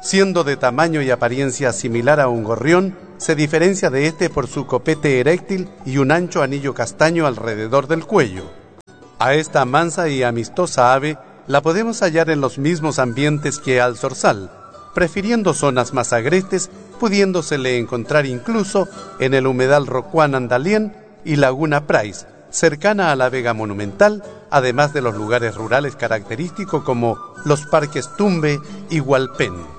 Siendo de tamaño y apariencia similar a un gorrión, se diferencia de este por su copete eréctil y un ancho anillo castaño alrededor del cuello. A esta mansa y amistosa ave la podemos hallar en los mismos ambientes que al zorzal, prefiriendo zonas más agrestes, pudiéndosele encontrar incluso en el humedal Rocuán Andalién y Laguna Price, cercana a la Vega Monumental, además de los lugares rurales característicos como los parques Tumbe y Hualpén.